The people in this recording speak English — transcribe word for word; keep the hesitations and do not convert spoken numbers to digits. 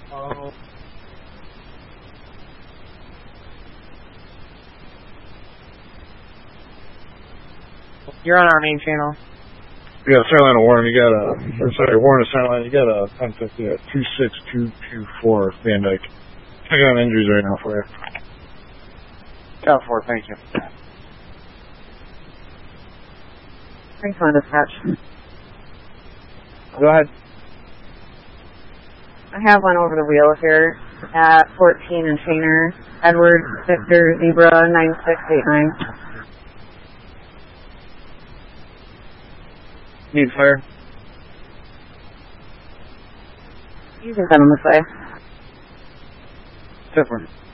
Oh. You're on our main channel. Yeah, Centerline Warren, you got a, or sorry, Warren to Centerline, you got a ten fifty at two six two two four Van Dyke. Checking on injuries right now for you. Got four, thank you. Thanks on dispatch. Go ahead. I have one over the wheel here at fourteen and Shaner, Edward Victor Zebra nine six eight nine. Need fire? You can send them this way. Different.